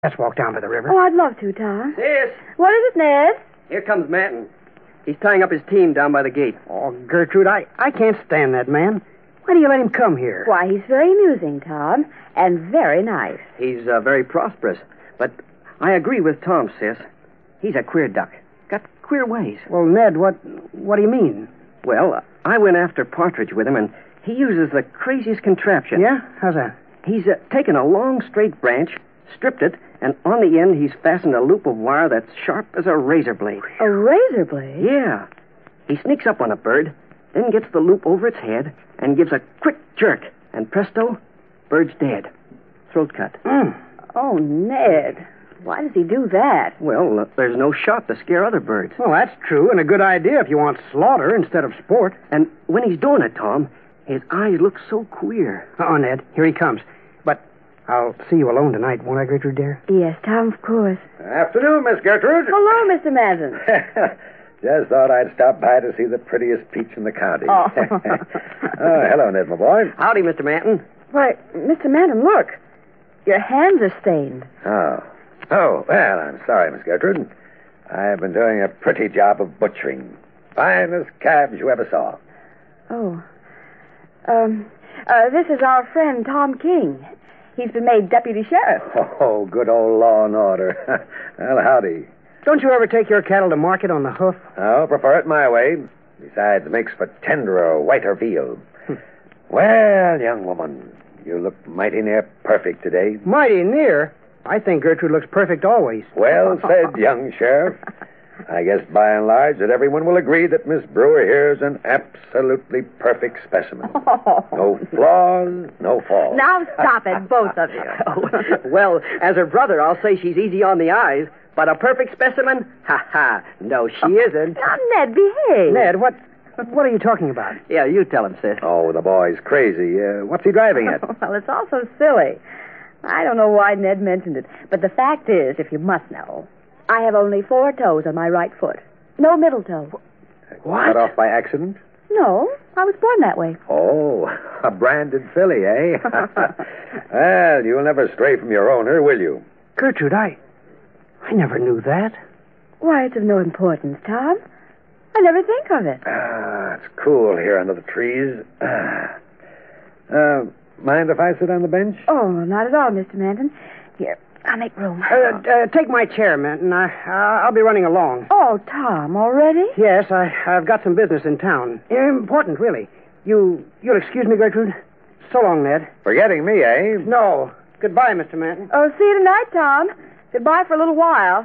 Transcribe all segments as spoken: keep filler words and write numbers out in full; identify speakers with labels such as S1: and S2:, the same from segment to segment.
S1: Let's walk down to the river.
S2: Oh, I'd love to, Tom.
S3: Sis,
S2: What is it, Ned?
S3: here comes Manton. He's tying up his team down by the gate.
S1: Oh, Gertrude, I, I can't stand that man. Why do you let him come here?
S2: Why, he's very amusing, Tom, and very nice.
S3: He's uh, very prosperous. But I agree with Tom, sis. He's a queer duck. Got queer ways.
S1: Well, Ned, what what do you mean?
S3: Well, I went after Partridge with him, and he uses the craziest contraption.
S1: Yeah? How's that?
S3: He's uh, taken a long, straight branch, stripped it, and on the end he's fastened a loop of wire that's sharp as a razor blade.
S2: A razor blade?
S3: Yeah. He sneaks up on a bird, then gets the loop over its head, and gives a quick jerk, and presto, bird's dead. Throat cut.
S1: Mm.
S2: Oh, Ned. Why does he do that?
S3: Well, uh, there's no shot to scare other birds.
S1: Well, that's true, and a good idea if you want slaughter instead of sport.
S3: And when he's doing it, Tom, his eyes look so queer.
S1: Oh, Ned, here he comes. But I'll see you alone tonight, won't I, Gertrude, dear?
S2: Yes, Tom, of course.
S4: Afternoon, Miss Gertrude.
S2: Hello, Mister Manton.
S4: Just thought I'd stop by to see the prettiest peach in the county.
S2: Oh.
S4: Oh, hello, Ned, my boy.
S3: Howdy, Mister Manton.
S2: Why, Mister Manton, look. Your hands are stained.
S4: Oh. Oh, well, I'm sorry, Miss Gertrude. I've been doing a pretty job of butchering. Finest calves you ever saw.
S2: Oh. Um, uh, this is our friend Tom King. He's been made deputy sheriff.
S4: Oh, good old law and order. Well, howdy.
S1: Don't you ever take your cattle to market on the hoof?
S4: Oh, prefer it my way. Besides, it makes for tenderer, whiter veal. Well, young woman, you look mighty near perfect today.
S1: Mighty near. I think Gertrude looks perfect always.
S4: Well said, young sheriff. I guess by and large that everyone will agree that Miss Brewer here is an absolutely perfect specimen. No flaws, no faults.
S2: Now stop it, both of you.
S3: Oh, well, as her brother, I'll say she's easy on the eyes, but a perfect specimen? Ha ha. No, she isn't.
S2: Now, Ned, behave.
S1: Ned, what what are you talking about?
S3: Yeah, you tell him, sis.
S4: Oh, the boy's crazy. Uh, what's he driving at?
S2: Well, it's all so silly. I don't know why Ned mentioned it, but the fact is, if you must know, I have only four toes on my right foot. No middle toe.
S1: What?
S4: Cut off by accident?
S2: No, I was born that way.
S4: Oh, a branded filly, eh? Well, you'll never stray from your owner, will you?
S1: Gertrude, I I never knew that.
S2: Why, it's of no importance, Tom. I never think of it.
S4: Ah, it's cool here under the trees. Ah. Uh, mind if I sit on the bench?
S2: Oh, not at all, Mister Manton. Here, I'll make room.
S1: Uh, uh, take my chair, Manton. I, uh, I'll be running along.
S2: Oh, Tom, already?
S1: Yes, I, I've got some business in town. Important, really. You, you'll excuse me, Gertrude? So long, Ned.
S4: Forgetting me, eh?
S1: No. Goodbye, Mister Manton.
S2: Oh, see you tonight, Tom. Goodbye for a little while.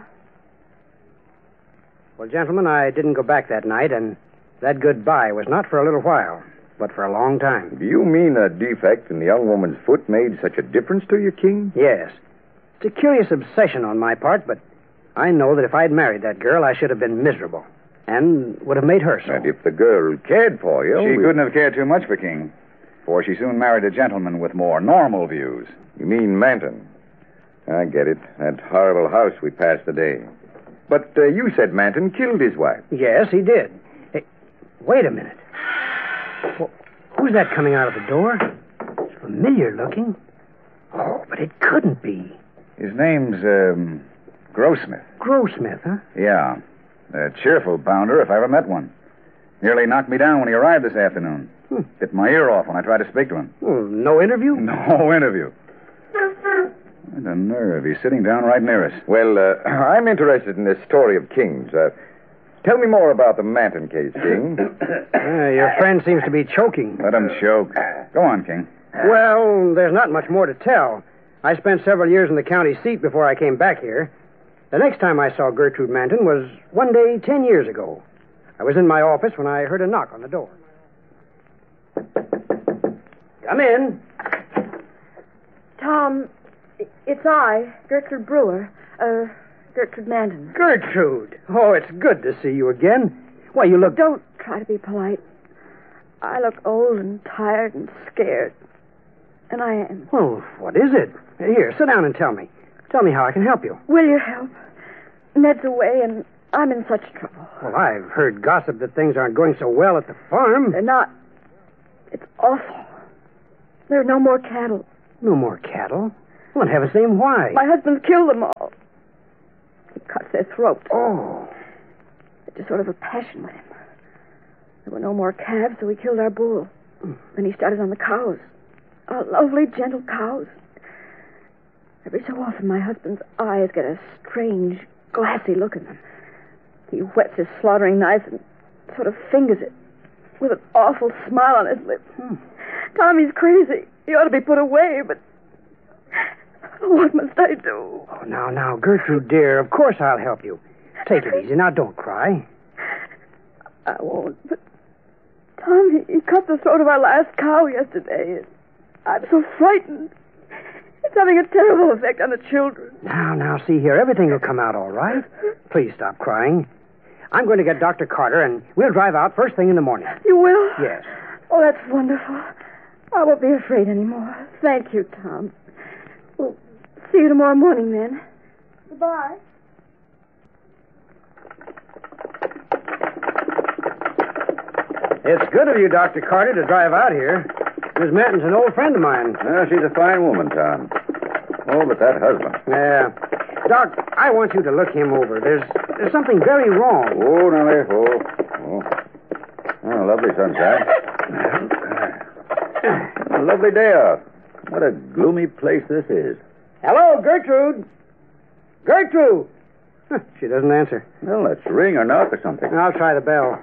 S1: Well, gentlemen, I didn't go back that night, and that goodbye was not for a little while, but for a long time.
S4: Do you mean a defect in the young woman's foot made such a difference to you, King?
S1: Yes. It's a curious obsession on my part, but I know that if I'd married that girl, I should have been miserable, and would have made her so.
S4: And if the girl cared for you...
S5: She
S4: we-
S5: couldn't have cared too much for King, for she soon married a gentleman with more normal views.
S4: You mean Manton? I get it. That horrible house we passed today. But uh, you said Manton killed his wife.
S1: Yes, he did. Hey, wait a minute. Well, who's that coming out of the door? It's familiar looking. Oh, but it couldn't be.
S5: His name's, um, Grossmith.
S1: Grossmith, huh?
S5: Yeah. A cheerful bounder if I ever met one. Nearly knocked me down when he arrived this afternoon.
S1: Hmm.
S5: Bit my ear off when I tried to speak to him.
S1: Well, no interview?
S5: No interview. What a nerve. He's sitting down right near us.
S4: Well, uh, I'm interested in this story of King's. Uh, tell me more about the Manton case, King.
S1: Uh, your friend seems to be choking.
S5: Let him choke. Go on, King.
S1: Well, there's not much more to tell. I spent several years in the county seat before I came back here. The next time I saw Gertrude Manton was one day ten years ago. I was in my office when I heard a knock on the door. Come in.
S2: Tom, it's I, Gertrude Brewer. Uh, Gertrude Manton.
S1: Gertrude. Oh, it's good to see you again. Why, you look...
S2: Don't try to be polite. I look old and tired and scared. And I am.
S1: Well, what is it? Here, sit down and tell me. Tell me how I can help you.
S2: Will you help? Ned's away and I'm in such trouble.
S1: Well, I've heard gossip that things aren't going so well at the farm.
S2: They're not. It's awful. There are no more cattle.
S1: No more cattle? Well, in heaven's name, why?
S2: My husband's killed them all. He cuts their throats.
S1: Oh.
S2: It's just sort of a passion with him. There were no more calves, so he killed our bull. Then he started on the cows. Our lovely, gentle cows. Every so often, my husband's eyes get a strange, glassy look in them. He whets his slaughtering knife and sort of fingers it with an awful smile on his lips. Hmm. Tommy's crazy. He ought to be put away, but what must I do?
S1: Oh, now, now, Gertrude, dear, of course I'll help you. Take it easy. Now, don't cry.
S2: I won't, but Tommy, he cut the throat of our last cow yesterday. I'm so frightened. It's having a terrible effect on the children.
S1: Now, now, see here. Everything will come out all right. Please stop crying. I'm going to get Doctor Carter, and we'll drive out first thing in the morning.
S2: You will?
S1: Yes.
S2: Oh, that's wonderful. I won't be afraid anymore. Thank you, Tom. Well, see you tomorrow morning, then. Goodbye.
S1: It's good of you, Doctor Carter, to drive out here. Miss Manton's an old friend of mine.
S4: Well, she's a fine woman, Tom. Oh, but that husband.
S1: Yeah. Doc, I want you to look him over. There's there's something very wrong.
S4: Oh, Nellie. Oh, oh. Oh, lovely sunshine. A lovely day out. What a gloomy place this is.
S1: Hello, Gertrude. Gertrude. Huh, she doesn't answer.
S4: Well, let's ring or knock or something.
S1: I'll try the bell.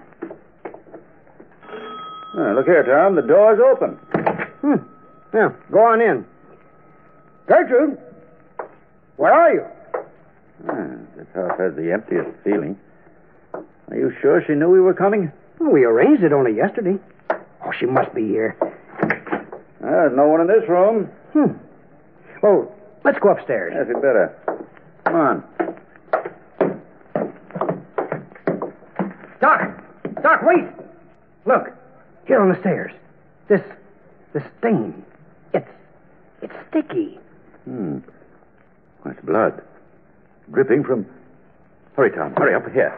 S4: Oh, look here, Tom. The door's open.
S1: Hmm. Yeah, go on in. Gertrude, where are you?
S4: Ah, this house has the emptiest feeling. Are you sure she knew we were coming?
S1: Well, we arranged it only yesterday. Oh, she must be here.
S4: Ah, there's no one in this room.
S1: Hmm. Well, let's go upstairs.
S4: Yes, we'd better. Come on.
S1: Doc! Doc, wait! Look, here on the stairs. This, this stain. It's, it's sticky.
S4: Hmm. That's blood. Dripping from... Hurry, Tom. Hurry up here.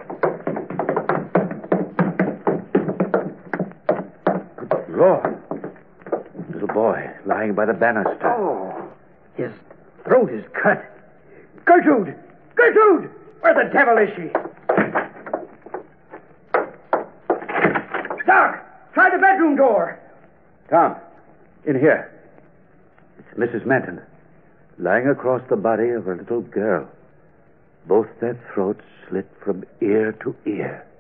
S4: Good Lord. Little boy lying by the banister.
S1: Oh, his throat is cut. Gertrude! Gertrude! Where the devil is she? Doc! Try the bedroom door.
S4: Tom, in here. It's Missus Manton, lying across the body of her little girl. Both their throats slit from ear to ear.